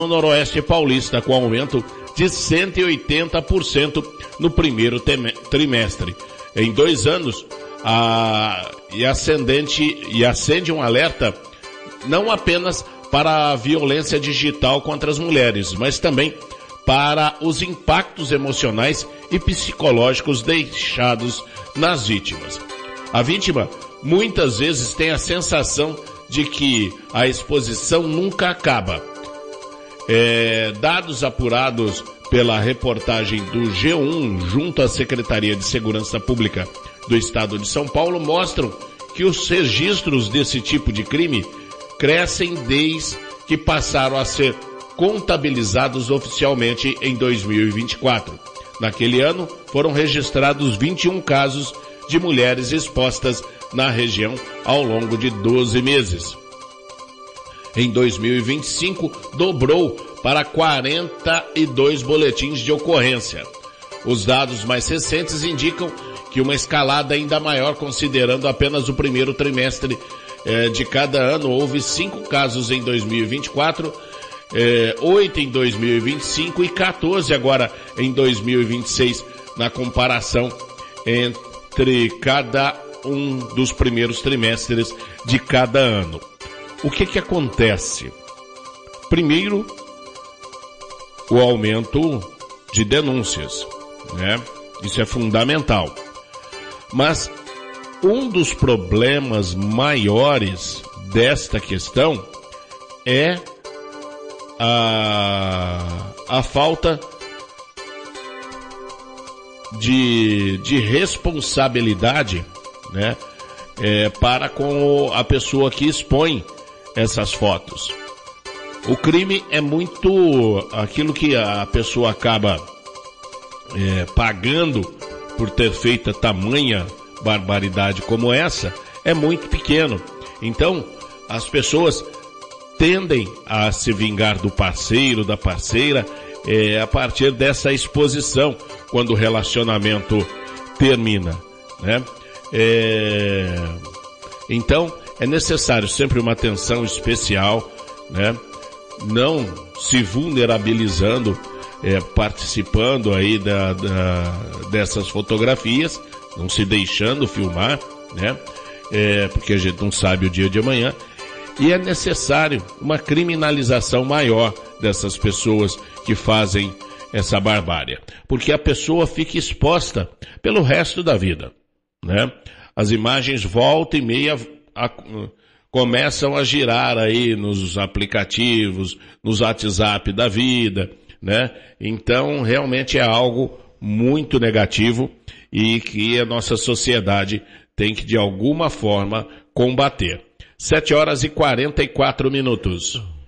no Noroeste Paulista, com aumento de 180% no primeiro trimestre. Em 2 anos, acende um alerta não apenas para a violência digital contra as mulheres, mas também para os impactos emocionais e psicológicos deixados nas vítimas. A vítima muitas vezes tem a sensação de que a exposição nunca acaba. Dados apurados pela reportagem do G1 junto à Secretaria de Segurança Pública do Estado de São Paulo mostram que os registros desse tipo de crime crescem desde que passaram a ser contabilizados oficialmente em 2024. Naquele ano, foram registrados 21 casos de mulheres expostas na região ao longo de 12 meses. Em 2025, dobrou para 42 boletins de ocorrência. Os dados mais recentes indicam que uma escalada ainda maior, considerando apenas o primeiro trimestre de cada ano. Houve 5 casos em 2024, 8 em 2025 e 14 agora em 2026, na comparação entre cada um dos primeiros trimestres de cada ano. O que acontece? Primeiro, o aumento de denúncias, né? Isso é fundamental. Mas um dos problemas maiores desta questão é a falta de responsabilidade, né? Para com a pessoa que expõe essas fotos. O crime é muito aquilo que a pessoa acaba pagando por ter feito tamanha barbaridade como essa, é muito pequeno. Então, as pessoas tendem a se vingar do parceiro, da parceira, a partir dessa exposição, quando o relacionamento termina, né? Então, é necessário sempre uma atenção especial, né? Não se vulnerabilizando, participando aí dessas fotografias, não se deixando filmar, né? Porque a gente não sabe o dia de amanhã. E é necessário uma criminalização maior dessas pessoas que fazem essa barbárie, porque a pessoa fica exposta pelo resto da vida, né? As imagens volta e meia começam a girar aí nos aplicativos, nos WhatsApp da vida, né? Então, realmente é algo muito negativo e que a nossa sociedade tem que, de alguma forma, combater. 7 horas e 44 minutos.